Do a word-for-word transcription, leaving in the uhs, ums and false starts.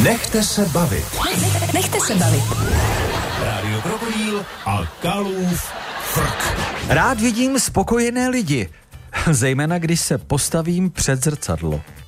Nechte se bavit. Nechte se bavit. Rádio Krokodýl a Kalův frk. Rád vidím spokojené lidi, zejména když se postavím před zrcadlo.